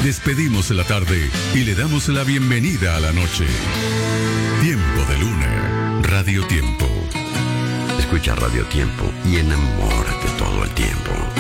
Despedimos la tarde y le damos la bienvenida a la noche. Tiempo de Luna. Radio Tiempo. Escucha Radio Tiempo y enamórate todo el tiempo.